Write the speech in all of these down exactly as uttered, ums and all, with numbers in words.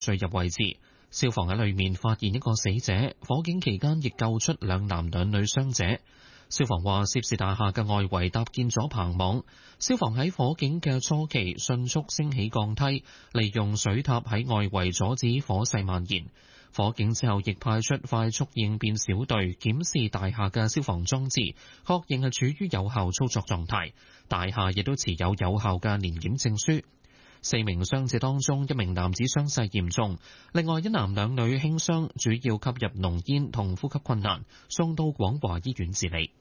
墜入位置。消防喺裏面發現一個死者，火警期間亦救出兩男兩女傷者。消防話涉事大廈嘅外圍搭建咗棚網，消防喺火警嘅初期迅速升起鋼梯，利用水塔喺外圍阻止火勢蔓延。火警之後亦派出快速應變小隊檢視大廈嘅消防裝置，確認係處於有效操作狀態。大廈亦都持有有效嘅年檢證書。四名傷者當中，一名男子傷勢嚴重，另外一男兩女輕傷，主要吸入濃煙同呼吸困難，送到廣華醫院治理。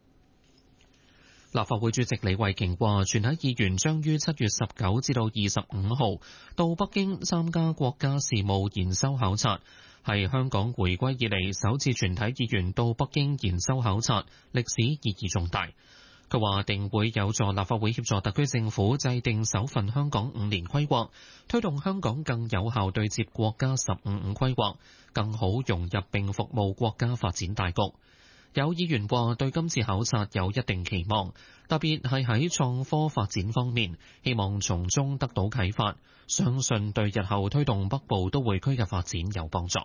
立法會主席李慧瓊話，全體議員將於七月十九至到二十五號到北京參加國家事務研修考察，係香港回歸以嚟首次全體議員到北京研修考察，歷史意義重大。佢話定會有助立法會協助特區政府制定首份香港五年規劃，推動香港更有效對接國家十五五規劃，更好融入並服務國家發展大局。有議員話對今次考察有一定期望，特別係喺創科發展方面，希望從中得到啟發，相信對日後推動北部都會區嘅發展有幫助。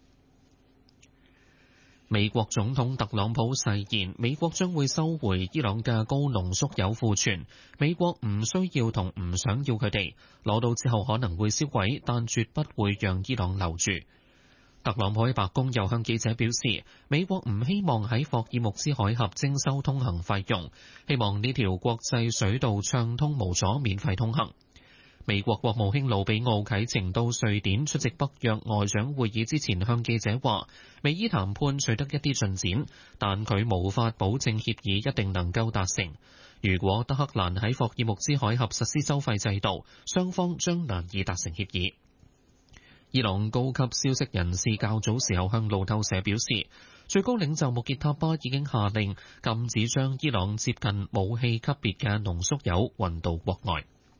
美國總統特朗普誓言，美國將會收回伊朗嘅高濃縮鈾庫存，美國唔需要同唔想要佢哋，攞到之後可能會銷毀，但絕不會讓伊朗留住。特朗普喺白宮又向記者表示，美國唔希望喺霍爾木茲海峽徵收通行費用，希望呢條國際水道暢通無阻，免費通行。美國國務卿魯比奧啟程到瑞典出席北約外長會議之前，向記者話，美伊談判取得一啲進展，但佢無法保證協議一定能夠達成。如果德黑蘭喺霍爾木茲海峽實施收費制度，雙方將難以達成協議。伊朗高級消息人士較早時候向路透社表示，最高領袖穆傑塔巴已經下令禁止將伊朗接近武器級別嘅濃縮鈾運到國外。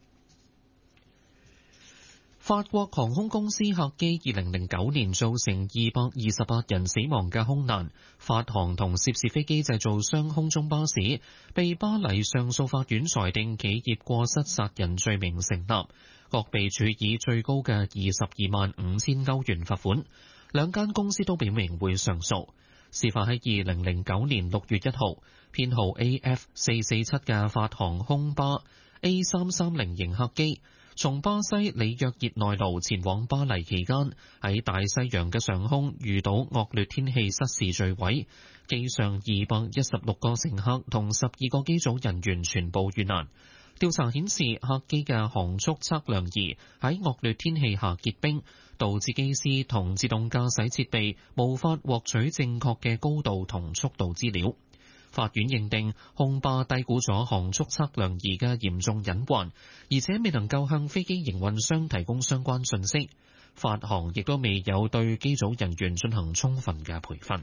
法國航空公司客機二零零九年造成二百二十八人死亡嘅空難，法航同涉事飛機製造商空中巴士被巴黎上訴法院裁定企業過失殺人罪名成立，各被處以最高嘅二十二萬五千歐元罰款。兩間公司都表明會上訴。事發喺二零零九年六月一號，編號 A F 四四七嘅法航空巴 A 三三零型客機從巴西里約熱內盧前往巴黎期間，喺大西洋嘅上空遇到惡劣天氣失事墜毀，機上二百一十六個乘客同十二個機組人員全部遇難。調查顯示，客機嘅航速測量儀喺惡劣天氣下結冰，導致機師同自動駕駛設備無法獲取正確嘅高度同速度資料。法院認定空巴低估咗航速測量儀嘅嚴重隱患，而且未能夠向飛機營運商提供相關信息。法航亦都未有對機組人員進行充分嘅培訓。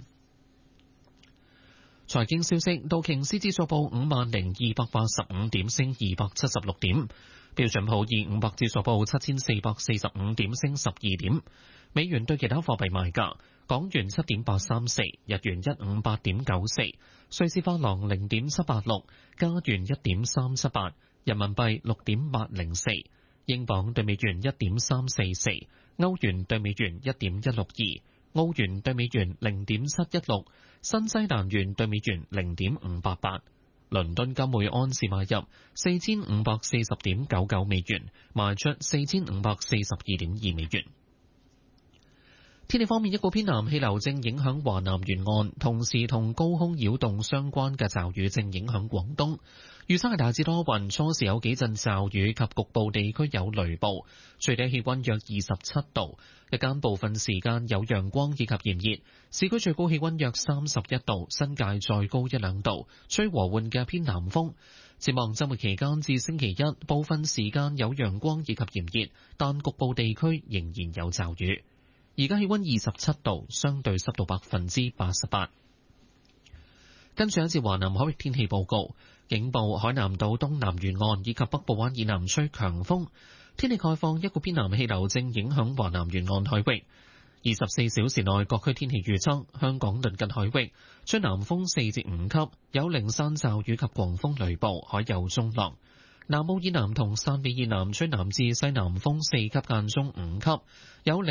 財經消息，道瓊斯指數報五萬零二百八十五點，升二百七十六點；標準普爾五百指數報七千四百四十五點，升十二點。美元對其他貨幣賣價：港元七點八三四，日元一五八點九四，瑞士法郎零點七八六，加元一點三七八，人民幣六點八零四，英鎊對美元一點三四四，歐元對美元一點一六二，澳元對美元零點七一六，新西蘭元對美元零點五八八。倫敦金每安士買入四千五百四十點九九美元，賣出四千五百四十二點二美元。天氣方面，一股偏南氣流正影響華南沿岸，同時同高空擾動相關嘅驟雨正影響廣東。預測係大致多雲，初時有幾陣驟雨及局部地區有雷暴，最低氣溫約二十七度，日間部分時間有陽光以及炎熱，市區最高氣溫約三十一度，新界再高一兩度，吹和緩嘅偏南風。展望週末期間至星期一，部分時間有陽光以及炎熱，但局部地區仍然有驟雨。而家氣溫二十七度，相對濕度百分之八十八。跟住一節華南海域天氣報告，警報海南島東南沿岸以及北部灣以南吹強風。天氣概況，一股偏南氣流正影響華南沿岸海域。二十四小時內各區天氣預測：香港鄰近海域吹南風四至五級，有零散驟雨及狂風雷暴，海有中浪。南澳以南同汕尾以南吹南至西南風四級間中五級，有